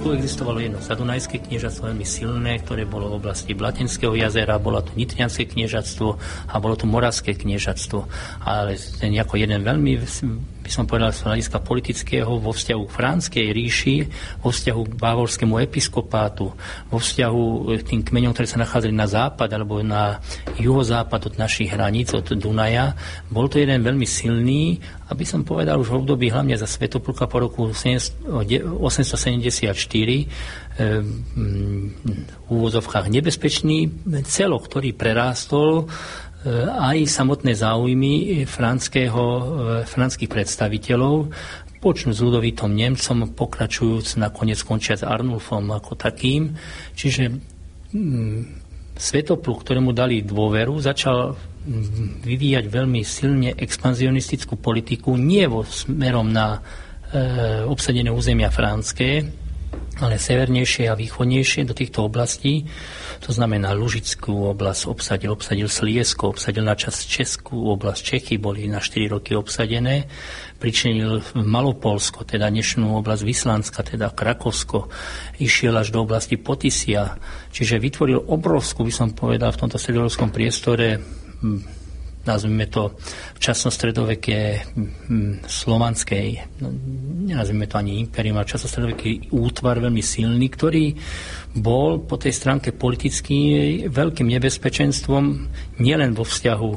Tu existovalo jedno zadunajské kniežatstvo veľmi silné, ktoré bolo v oblasti Blatenského jazera, bolo tu Nitrianské kniežatstvo a bolo tu Moravské kniežatstvo. Ale ten ako jeden veľmi, by som povedal, z hľadiska politického vo vzťahu k Franskej ríši, vo vzťahu k bavorskému episkopátu, vo vzťahu k tým kmeňom, ktoré sa nachádzali na západ alebo na juhozápad od našich hraníc, od Dunaja. Bol to jeden veľmi silný, aby som povedal už v období hlavne za Svätopluka po roku 874 v úvozovkách nebezpečný celok, ktorý prerástol aj samotné záujmy franských predstaviteľov, počnú s Ľudovítom Nemcom, pokračujúc nakoniec končia s Arnulfom ako takým. Čiže Svätopluk, ktorému dali dôveru, začal vyvíjať veľmi silne expanzionistickú politiku, nie vo smerom na obsadené územia franské, ale severnejšie a východnejšie do týchto oblastí. To znamená Lužickú oblasť obsadil Sliesko, obsadil na čas Českú oblasť, Čechy boli na 4 roky obsadené, pričinil Malopolsko, teda dnešnú oblasť Vyslánska, teda Krakovsko, išiel až do oblasti Potisia, čiže vytvoril obrovskú, by som povedal, v tomto stredoeurópskom priestore, nazvime to včasnostredoveké slovanskej, nenazvime to ani impérium, ale včasnostredoveký útvar veľmi silný, ktorý bol po tej stránke politický veľkým nebezpečenstvom nielen vo vzťahu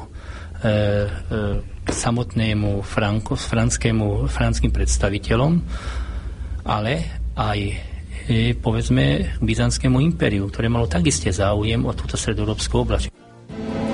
k samotnému franským predstaviteľom, ale aj povedzme byzantskému impériu, ktoré malo takisto záujem o túto stredoeurópsku oblasť.